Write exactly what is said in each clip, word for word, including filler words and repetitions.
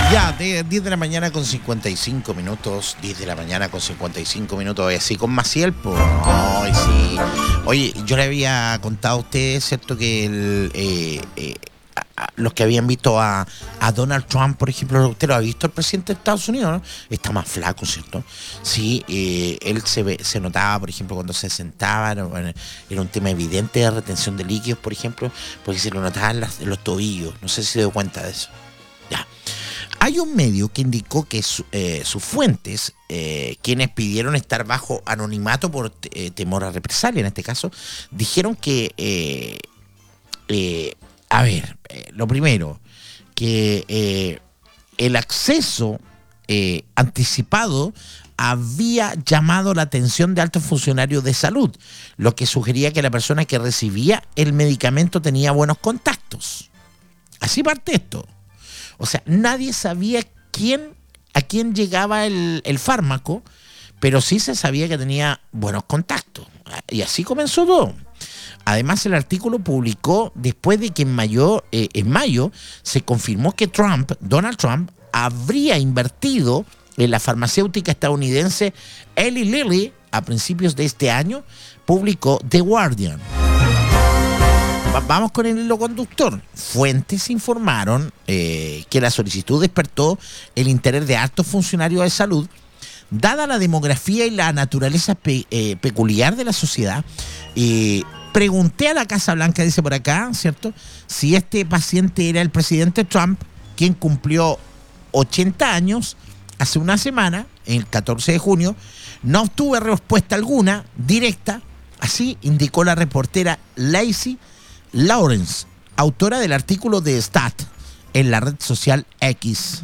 Ya, de diez de la mañana con cincuenta y cinco minutos, diez de la mañana con cincuenta y cinco minutos, así con Maciel, pues. Ay, sí. Oye, yo le había contado a usted, ¿cierto? Que el, eh, eh, a, a, los que habían visto a, a Donald Trump, por ejemplo, usted lo ha visto, el presidente de Estados Unidos, ¿no? Está más flaco, ¿cierto? Sí, eh, él se, ve, se notaba, por ejemplo, cuando se sentaba, ¿no? Bueno, era un tema evidente de retención de líquidos, por ejemplo, porque se lo notaba en, las, en los tobillos. No sé si se dio cuenta de eso. Ya. Hay un medio que indicó que su, eh, sus fuentes, eh, quienes pidieron estar bajo anonimato por eh, temor a represalia en este caso, dijeron que, eh, eh, a ver, eh, lo primero, que eh, el acceso eh, anticipado había llamado la atención de altos funcionarios de salud, lo que sugería que la persona que recibía el medicamento tenía buenos contactos. Así parte esto. O sea, nadie sabía quién, a quién llegaba el, el fármaco, pero sí se sabía que tenía buenos contactos. Y así comenzó todo. Además, el artículo publicó después de que en mayo, eh, en mayo se confirmó que Trump, Donald Trump, habría invertido en la farmacéutica estadounidense Eli Lilly a principios de este año, publicó The Guardian. Vamos con el hilo conductor. Fuentes informaron eh, que la solicitud despertó el interés de altos funcionarios de salud, dada la demografía y la naturaleza pe eh, peculiar de la sociedad. Eh, pregunté a la Casa Blanca, dice por acá, ¿cierto?, si este paciente era el presidente Trump, quien cumplió ochenta años hace una semana, el catorce de junio. No obtuve respuesta alguna directa, así indicó la reportera Lacey Lawrence, autora del artículo de Stat en la red social X.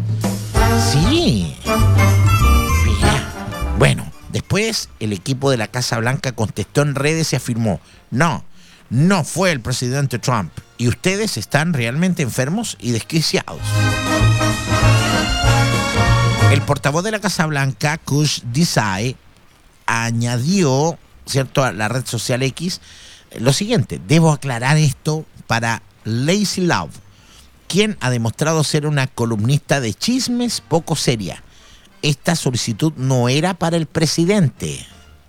Sí. Mira. Bueno, después el equipo de la Casa Blanca contestó en redes y afirmó: no, no fue el presidente Trump y ustedes están realmente enfermos y desquiciados. El portavoz de la Casa Blanca, Kush Desai, añadió, ¿cierto?, a la red social X lo siguiente: debo aclarar esto para Lacey Love, quien ha demostrado ser una columnista de chismes poco seria. Esta solicitud no era para el presidente.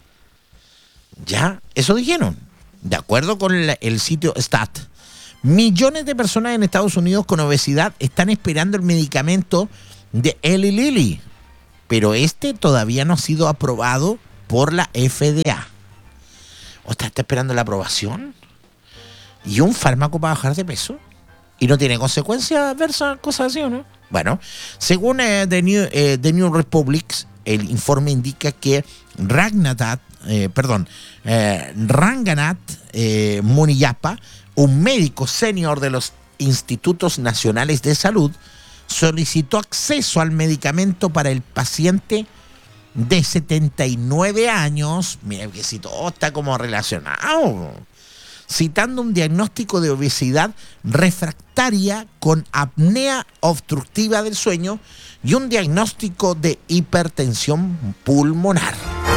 Ya, eso dijeron. De acuerdo con el, el sitio Stat, millones de personas en Estados Unidos con obesidad están esperando el medicamento de Eli Lilly, pero este todavía no ha sido aprobado por la F D A. ¿O está, está esperando la aprobación? ¿Y un fármaco para bajar de peso? ¿Y no tiene consecuencias adversas, cosas así, o no? Bueno, según eh, The, New, eh, The New Republic, el informe indica que Ragnatat, eh, perdón, eh, Ranganath eh, Muniyappa, un médico senior de los Institutos Nacionales de Salud, solicitó acceso al medicamento para el paciente de setenta y nueve años, mira que si todo está como relacionado, citando un diagnóstico de obesidad refractaria con apnea obstructiva del sueño y un diagnóstico de hipertensión pulmonar.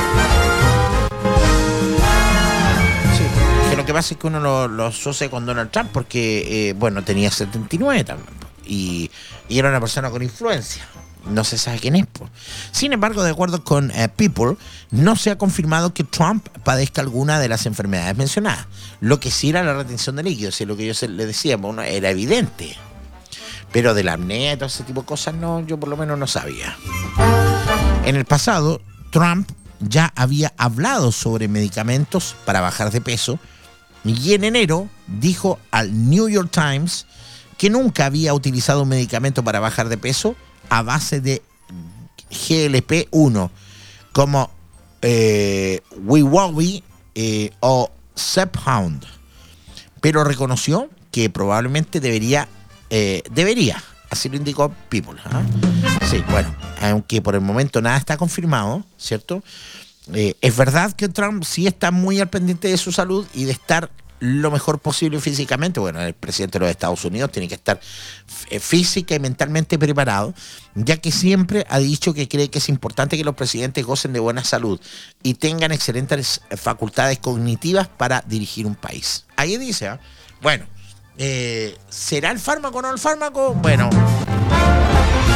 Sí, que lo que pasa es que uno lo, lo asocia con Donald Trump porque, eh, bueno, tenía setenta y nueve también y, y era una persona con influencia. No se sabe quién es. Po. Sin embargo, de acuerdo con uh, People, no se ha confirmado que Trump padezca alguna de las enfermedades mencionadas. Lo que sí era la retención de líquidos, es lo que yo se, le decía, bueno, era evidente. Pero de la apnea y todo ese tipo de cosas, no, yo por lo menos no sabía. En el pasado, Trump ya había hablado sobre medicamentos para bajar de peso y en enero dijo al New York Times que nunca había utilizado un medicamento para bajar de peso a base de G L P uno como eh, Wegovy eh, o Zepbound, pero reconoció que probablemente debería eh, debería, así lo indicó People. ¿eh? Sí, bueno, aunque por el momento nada está confirmado, ¿cierto? Eh, es verdad que Trump sí está muy al pendiente de su salud y de estar lo mejor posible físicamente. Bueno, el presidente de los Estados Unidos tiene que estar física y mentalmente preparado, ya que siempre ha dicho que cree que es importante que los presidentes gocen de buena salud y tengan excelentes facultades cognitivas para dirigir un país. Ahí dice, ¿eh? Bueno, eh, ¿será el fármaco o no el fármaco? Bueno,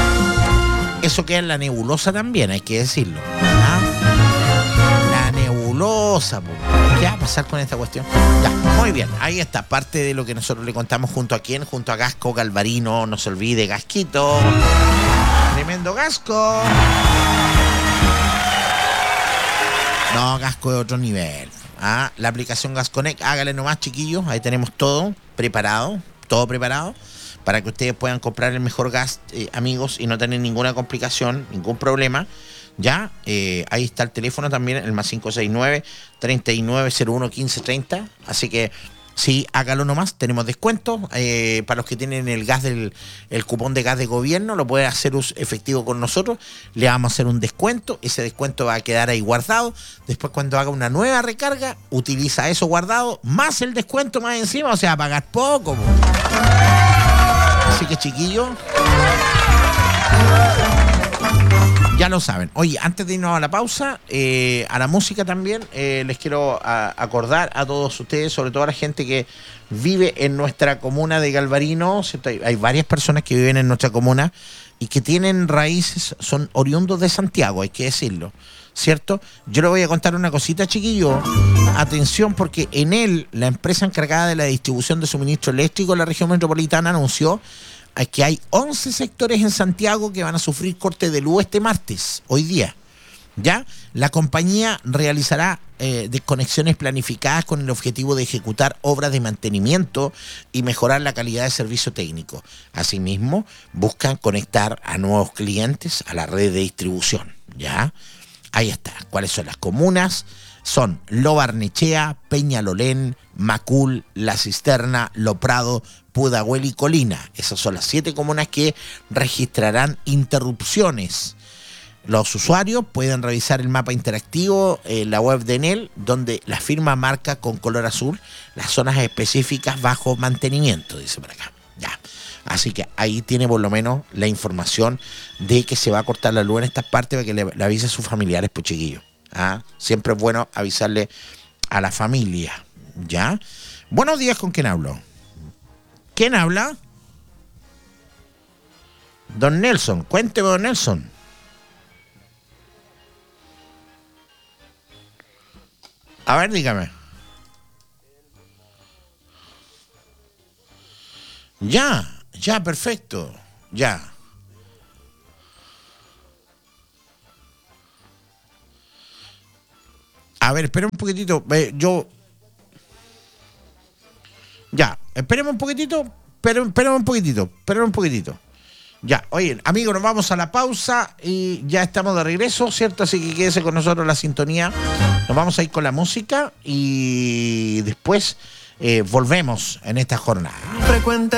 Eso queda en la nebulosa también, hay que decirlo. ¿Ah? La nebulosa, po. ¿Qué va a pasar con esta cuestión? Ya, muy bien, ahí está, parte de lo que nosotros le contamos junto a quién, junto a Gasco Galvarino, no se olvide, Gasquito. Tremendo Gasco. No, Gasco de otro nivel. ¿Ah? La aplicación Gasconnect, hágale nomás, chiquillos, ahí tenemos todo preparado, todo preparado, para que ustedes puedan comprar el mejor gas, eh, amigos, y no tener ninguna complicación, ningún problema. Ya, eh, ahí está el teléfono también, el más cinco seis nueve, treinta y nueve cero uno, quince treinta. Así que sí, hágalo nomás, tenemos descuento. Eh, para los que tienen el gas del el cupón de gas de gobierno, lo puede hacer efectivo con nosotros. Le vamos a hacer un descuento. Ese descuento va a quedar ahí guardado. Después, cuando haga una nueva recarga, utiliza eso guardado, más el descuento más encima, o sea, pagar poco. Po. Así que, chiquillos, ya lo saben. Oye, antes de irnos a la pausa, eh, a la música también, eh, les quiero a, acordar a todos ustedes, sobre todo a la gente que vive en nuestra comuna de Galvarino, ¿cierto? Hay, hay varias personas que viven en nuestra comuna y que tienen raíces, son oriundos de Santiago, hay que decirlo, ¿cierto? Yo les voy a contar una cosita, chiquillo. Atención, porque en él, la empresa encargada de la distribución de suministro eléctrico de la región metropolitana anunció que hay once sectores en Santiago que van a sufrir corte de luz este martes, hoy día. ¿Ya? La compañía realizará eh, desconexiones planificadas con el objetivo de ejecutar obras de mantenimiento y mejorar la calidad de servicio técnico. Asimismo, buscan conectar a nuevos clientes a la red de distribución. ¿Ya? Ahí está. ¿Cuáles son las comunas? Son Lo Barnechea, Peñalolén, Macul, La Cisterna, Lo Prado, Pudahuel y Colina. Esas son las siete comunas que registrarán interrupciones. Los usuarios pueden revisar el mapa interactivo en la web de Enel, donde la firma marca con color azul las zonas específicas bajo mantenimiento, dice por acá. Ya. Así que ahí tiene por lo menos la información de que se va a cortar la luz en estas partes para que le, le avise a sus familiares, pues, chiquillos. ¿Ah? Siempre es bueno avisarle a la familia. ¿Ya? Buenos días, ¿con quién hablo? ¿Quién habla? Don Nelson, cuénteme, don Nelson. A ver, dígame. Ya, ya, perfecto. Ya. A ver, espera un poquitito. Eh, yo. Ya, espérame un poquitito. Espérame, espérame un poquitito. Espérame un poquitito. Ya, oye, amigos, nos vamos a la pausa y ya estamos de regreso, ¿cierto? Así que quédese con nosotros la sintonía. Nos vamos a ir con la música y después eh, volvemos en esta jornada. Frecuente.